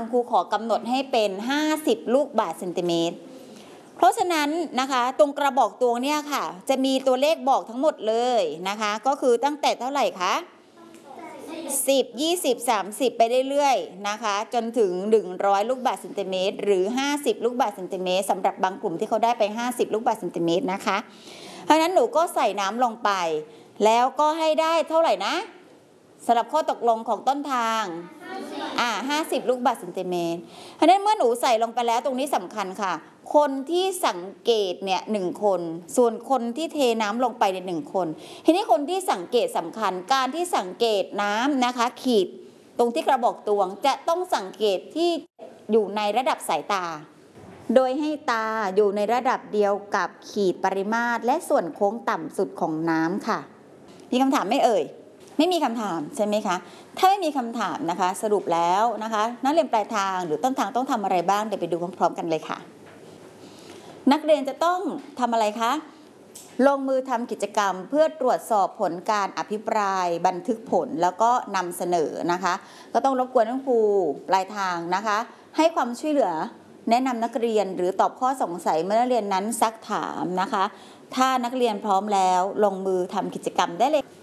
คุณครูขอกำหนดให้เป็น50ลูกบาศก์เซนติเมตรเพราะฉะนั้นนะคะตรงกระบอกตวงเนี่ยค่ะจะมีตัวเลขบอกทั้งหมดเลยนะคะก็คือตั้งแต่เท่าไหร่คะ10 20 30ไปเรื่อยๆนะคะจนถึง100ลูกบาศก์เซนติเมตรหรือ50ลูกบาศก์เซนติเมตรสำหรับบางกลุ่มที่เขาได้ไป50ลูกบาศก์เซนติเมตรนะคะเพราะฉะนั้นหนูก็ใส่น้ำลงไปแล้วก็ให้ได้เท่าไหร่นะสำหรับข้อตกลงของต้นทาง50ลูกบาศก์เซนติเมตรเพราะฉะนั้นเมื่อหนูใส่ลงไปแล้วตรงนี้สำคัญค่ะคนที่สังเกตเนี่ย1คนส่วนคนที่เทน้ำลงไปใน1คนทีนี้คนที่สังเกตสำคัญการที่สังเกตน้ำนะคะขีดตรงที่กระบอกตวงจะต้องสังเกตที่อยู่ในระดับสายตาโดยให้ตาอยู่ในระดับเดียวกับขีดปริมาตรและส่วนโค้งต่ำสุดของน้ำค่ะมีคำถามไหมเอ่ยไม่มีคำถามใช่ไหมคะถ้าไม่มีคำถามนะคะสรุปแล้วนะคะนักเรียนปลายทางหรือต้นทางต้องทำอะไรบ้างเดี๋ยวไปดูพร้อมๆกันเลยค่ะนักเรียนจะต้องทำอะไรคะลงมือทำกิจกรรมเพื่อตรวจสอบผลการอภิปรายบันทึกผลแล้วก็นำเสนอนะคะก็ต้องรบกวนครูปลายทางนะคะให้ความช่วยเหลือแนะนำนักเรียนหรือตอบข้อสงสัยเมื่อนักเรียนนั้นซักถามนะคะถ้านักเรียนพร้อมแล้วลงมือทำกิจกรรมได้เลย